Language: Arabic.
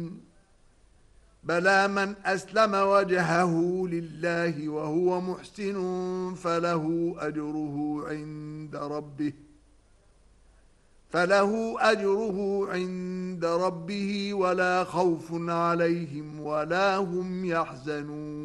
بلى من أسلم وجهه لله وهو محسن فله أجره عند ربه ولا خوف عليهم ولا هم يحزنون.